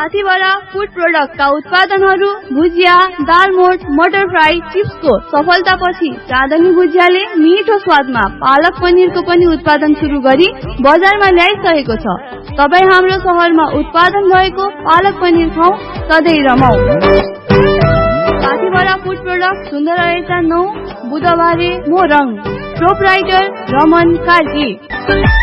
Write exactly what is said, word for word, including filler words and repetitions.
साथीभरा food प्रोडक्टका उत्पादनहरू भुजिया, दालमोट, मटर fry, चिप्सको सफलतापछि चाँदनी भुजियाले मिठो स्वादमा पालक पनिरको पनि उत्पादन सुरु गरी बजारमा ल्याइसकेको छ। तपाईँ हाम्रो शहरमा उत्पादन भएको पालक पनिर खाऊ, सधैँ रमाऊ। साथीभरा फूड प्रोडक्ट सुन्दर रहेछ नौ बुधबारे मोरङ, प्रोपराइटर रमन कार्की।